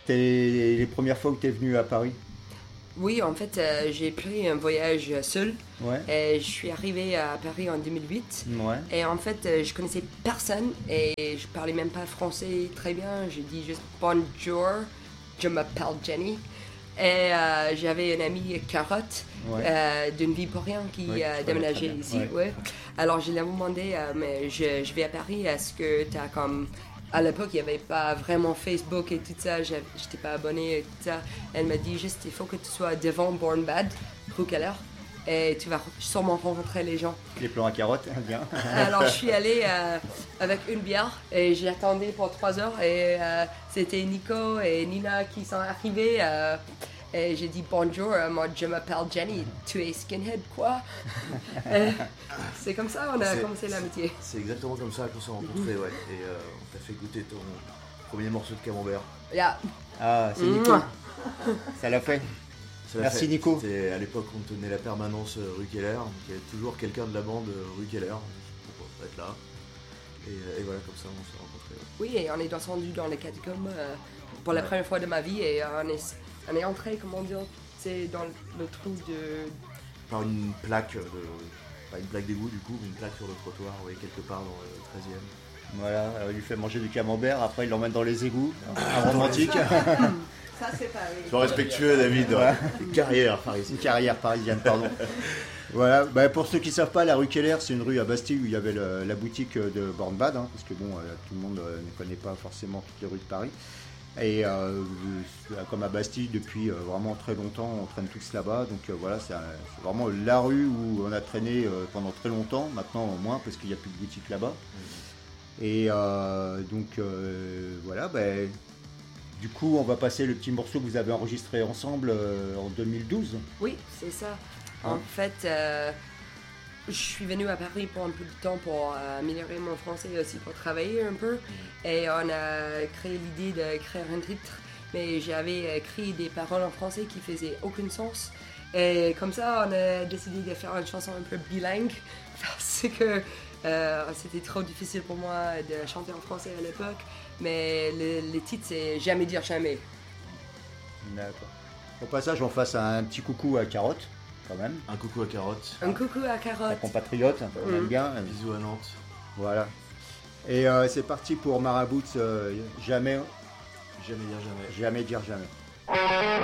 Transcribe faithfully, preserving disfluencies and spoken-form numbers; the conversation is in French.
T'es, les premières fois où tu es venu à Paris? Oui, en fait, euh, j'ai pris un voyage seul. Ouais. Et je suis arrivée à Paris en deux mille huit. Ouais. Et en fait, euh, je connaissais personne et je parlais même pas français très bien. Je dis juste bonjour, je m'appelle Jenny. Et euh, j'avais une amie Carotte Ouais. euh, d'une vie pour rien qui Ouais, a je connais déménagé très bien. ici. Ouais. Ouais. Alors je lui ai demandé, euh, mais je, je vais à Paris, est-ce que tu as comme. À l'époque, il n'y avait pas vraiment Facebook et tout ça, je n'étais pas abonnée et tout ça. Elle m'a dit juste, il faut que tu sois devant Born Bad, rue Keller, et tu vas sûrement rencontrer les gens. Les plans à carottes, bien. Alors je suis allée euh, avec une bière et j'ai attendu pour trois heures et euh, c'était Nico et Nina qui sont arrivés. Euh, et j'ai dit bonjour, euh, moi je m'appelle Jenny, tu es skinhead quoi? Et c'est comme ça on a C'est- commencé l'amitié. C'est exactement comme ça qu'on s'est rencontrés, ouais. Et euh, on t'a fait goûter ton premier morceau de camembert. Yeah. Ah, c'est Nico. Mouah. Ça l'a fait. Ça l'a Merci, fait. Nico. C'était à l'époque on tenait la permanence euh, rue Keller, donc il y avait toujours quelqu'un de la bande euh, rue Keller pour euh, être là. Et, euh, et voilà, comme ça on s'est rencontrés. ouais. Oui, et on est descendu dans les catacombes euh, pour la Ouais. première fois de ma vie et euh, on est, on est entré, comment dire, c'est dans le trou de. Par une plaque, de, pas une plaque d'égout du coup, mais une plaque sur le trottoir, ouais, quelque part dans le treizième. Voilà, euh, il lui fait manger du camembert, après il l'emmène dans les égouts. Un romantique. Ça, c'est Paris. Sois respectueux, David. Ouais. Carrière par ici. Une carrière parisienne, pardon. Voilà, bah, pour ceux qui ne savent pas, la rue Keller, c'est une rue à Bastille où il y avait le- la boutique de Born Bad, hein, parce que bon, euh, tout le monde euh, ne connaît pas forcément toutes les rues de Paris. Et euh, euh, comme à Bastille, depuis euh, vraiment très longtemps, on traîne tous là-bas. Donc euh, voilà, c'est, un- c'est vraiment la rue où on a traîné euh, pendant très longtemps, maintenant moins, parce qu'il n'y a plus de boutique là-bas. Et euh, donc euh, voilà, ben, du coup, on va passer le petit morceau que vous avez enregistré ensemble euh, en deux mille douze. Oui, c'est ça. En Hein? fait, euh, je suis venue à Paris pour un peu de temps pour euh, améliorer mon français et aussi pour travailler un peu. Et on a créé l'idée d'écrire un titre, mais j'avais écrit des paroles en français qui faisaient aucun sens. Et comme ça, on a décidé de faire une chanson un peu bilingue parce que euh, c'était trop difficile pour moi de chanter en français à l'époque. Mais le, le titre, c'est Jamais dire jamais. D'accord. Au passage, on fasse un petit coucou à Carotte, quand même. Un coucou à Carotte. Un coucou à La Carotte. compatriote, on aime Mm. bien. Bisous à Nantes. Voilà. Et euh, c'est parti pour Marabout, euh, jamais, Jamais dire jamais. jamais dire jamais.